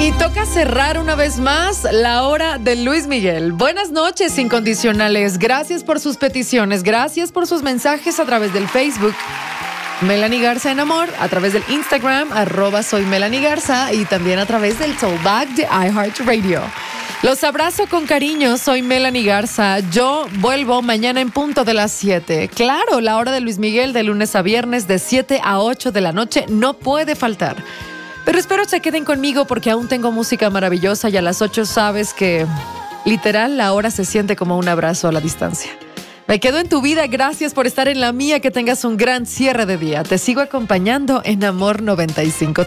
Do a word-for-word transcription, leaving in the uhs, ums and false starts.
Y toca cerrar una vez más la hora de Luis Miguel. Buenas noches, incondicionales. Gracias por sus peticiones, gracias por sus mensajes a través del Facebook Melanie Garza en Amor, a través del Instagram arroba soy Melanie Garza y también a través del Soulback de iHeartRadio. Los abrazo con cariño, soy Melanie Garza. Yo vuelvo mañana en punto de las siete. Claro, la hora de Luis Miguel de lunes a viernes de siete a ocho de la noche no puede faltar. Pero espero se queden conmigo porque aún tengo música maravillosa y a las ocho sabes que literal la hora se siente como un abrazo a la distancia. Me quedo en tu vida, gracias por estar en la mía, que tengas un gran cierre de día. Te sigo acompañando en Amor noventa y cinco.